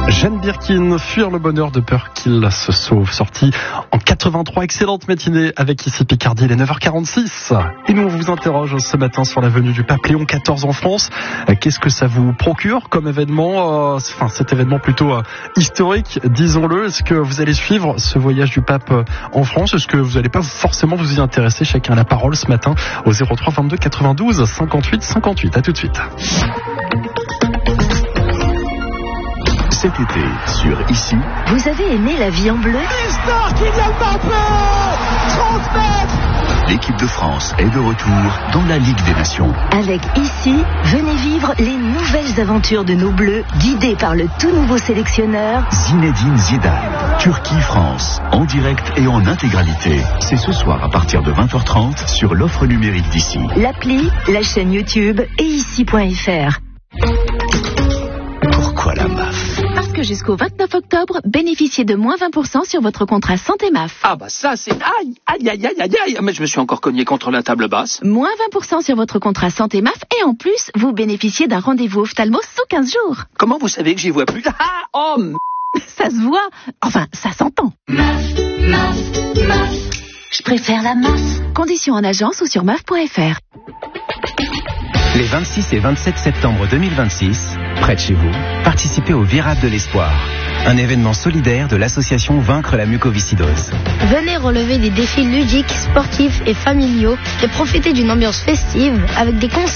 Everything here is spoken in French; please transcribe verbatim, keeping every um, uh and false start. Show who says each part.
Speaker 1: Jane Birkin, fuir le bonheur de peur qu'il se sauve, sorti en quatre-vingt-trois. Excellente matinée avec ici Picardie, il est neuf heures quarante-six. Et nous on vous interroge ce matin sur la venue du pape Léon quatorze en France. Qu'est-ce que ça vous procure comme événement, enfin cet événement plutôt historique, disons-le. Est-ce que vous allez suivre ce voyage du pape en France? Est-ce que vous n'allez pas forcément vous y intéresser? Chacun a la parole ce matin au zéro trois vingt-deux quatre-vingt-douze cinquante-huit cinquante-huit. À tout de suite.
Speaker 2: Cet été, sur Ici.
Speaker 3: Vous avez aimé La vie en bleu?
Speaker 4: L'histoire Kylian Mbappé transmettre.
Speaker 2: L'équipe de France est de retour dans la Ligue des Nations.
Speaker 3: Avec Ici, venez vivre les nouvelles aventures de nos Bleus, guidés par le tout nouveau sélectionneur
Speaker 2: Zinedine Zidane. Turquie-France, en direct et en intégralité. C'est ce soir à partir de vingt heures trente sur l'offre numérique d'Ici.
Speaker 3: L'appli, la chaîne YouTube et ici point f r.
Speaker 2: Pourquoi la M A F?
Speaker 5: Parce que jusqu'au vingt-neuf octobre, bénéficiez de moins vingt pour cent sur votre contrat santé M A F.
Speaker 6: Ah bah ça c'est... Aïe, aïe, aïe, aïe, aïe, aïe. Mais je me suis encore cogné contre la table basse.
Speaker 5: Moins vingt pour cent sur votre contrat santé M A F et en plus, vous bénéficiez d'un rendez-vous ophtalmo sous quinze jours.
Speaker 6: Comment vous savez que j'y vois plus? Ah, oh, m...
Speaker 5: Ça se voit. Enfin, ça s'entend.
Speaker 3: M A F, M A F, M A F. Je préfère la masse.
Speaker 5: Conditions en agence ou sur M A F point f r.
Speaker 7: Les vingt-six et vingt-sept septembre deux mille vingt-six, près de chez vous, participez au Virage de l'Espoir, un événement solidaire de l'association Vaincre la mucoviscidose.
Speaker 8: Venez relever des défis ludiques, sportifs et familiaux et profiter d'une ambiance festive avec des concerts